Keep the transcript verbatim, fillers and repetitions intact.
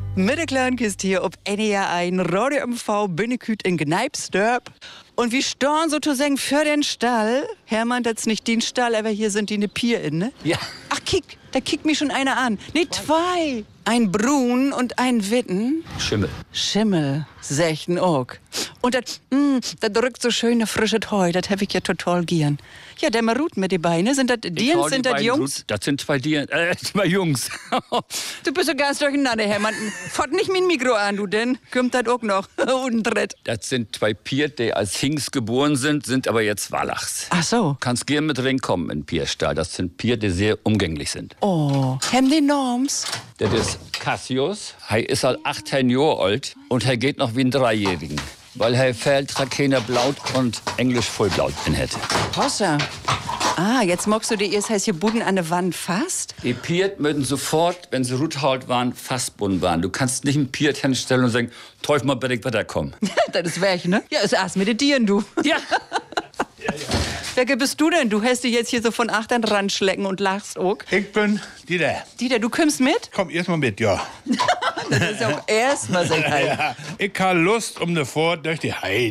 Mit der kleinen Kiste hier ob N E R ein Radio M V Binneküt in Gneipsdörp. Und wie storn so zu sagen für den Stall. Hermann, das ist nicht den Stall, aber hier sind die ne Pier in, ne? Ja. Ach, kick, da kickt mich schon einer an. Ne, zwei. Ein Brun und ein Witten. Schimmel. Schimmel, sechten auch. Und das, mm, das drückt so schöne frische Heu, das hab ich ja total gern. Ja, der Marut mit den Beinen, sind das Dirns, sind das Jungs? Das sind zwei Dirns, äh, zwei Jungs. Du bist so ganz durcheinander, Hermann. Fort nicht mein Mikro an, du denn. Kommt das auch noch. Und dritt. Das sind zwei Pier, die als Hingst geboren sind, sind aber jetzt Wallachs. Ach so. Kannst gern mit reinkommen in Pierstall. Das sind Pier, die sehr umgänglich sind. Oh, haben die Norms? Das ist Cassius. Er ist halt achtzehn Jahre alt und er geht noch wie ein Dreijährigen. Weil er fällt Trakehner Blaut und Englisch Vollblaut in hätte. Hossa. Ah, jetzt magst du dir erst heißt hier Buden an der Wand fast? Die Piert müssen sofort, wenn sie Ruthaut waren, fastbunden waren. Du kannst nicht ein Piert hinstellen und sagen, Teufel mal bitte weiterkommen. Das ist weg, ne? Ja, ist erst mit den Tieren, du. Ja. Wer bist du denn? Du hast dich jetzt hier so von Achtern ranschlecken und lachst auch. Ich bin Dieter. Dieter, du kommst mit? Komm erst mal mit, ja. Das ist ja auch erstmal sehr geil. Ja, ich habe Lust um eine Fahrt durch die Heide.